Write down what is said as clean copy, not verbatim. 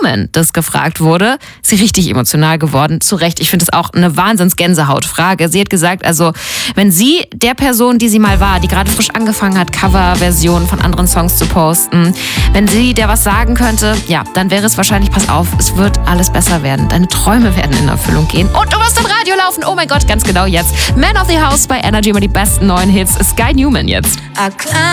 Newman das gefragt wurde, ist sie richtig emotional geworden. Zu Recht, ich finde es auch eine Wahnsinns-Gänsehautfrage. Sie hat gesagt, also wenn sie der Person, die sie mal war, die gerade frisch angefangen hat, Coverversionen von anderen Songs zu posten, wenn sie der was sagen könnte, ja, dann wäre es wahrscheinlich, pass auf, es wird alles besser werden. Deine Träume werden in Erfüllung gehen. Und du wirst im Radio laufen. Oh mein Gott, ganz genau jetzt. Man of the House bei Energy, immer die besten neuen Hits. Sky Newman jetzt.